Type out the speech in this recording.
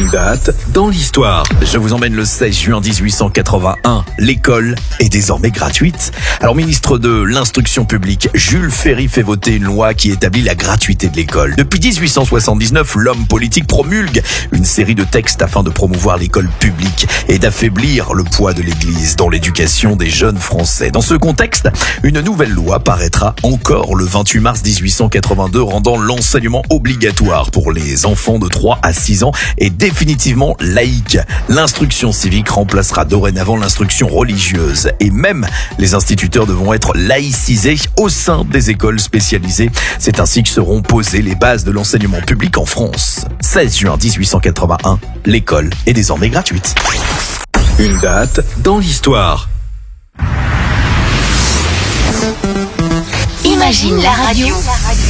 Une date dans l'histoire. Je vous emmène le 16 juin 1881. L'école est désormais gratuite. Alors, ministre de l'Instruction publique, Jules Ferry fait voter une loi qui établit la gratuité de l'école. Depuis 1879, l'homme politique promulgue une série de textes afin de promouvoir l'école publique et d'affaiblir le poids de l'Église dans l'éducation des jeunes Français. Dans ce contexte, une nouvelle loi paraîtra encore le 28 mars 1882, rendant l'enseignement obligatoire pour les enfants de 3 à 6 ans et définitivement laïque. L'instruction civique remplacera dorénavant l'instruction religieuse et même les instituteurs devront être laïcisés au sein des écoles spécialisées. C'est ainsi que seront posées les bases de l'enseignement public en France. 16 juin 1881, l'école est désormais gratuite. Une date dans l'histoire. Imagine la radio.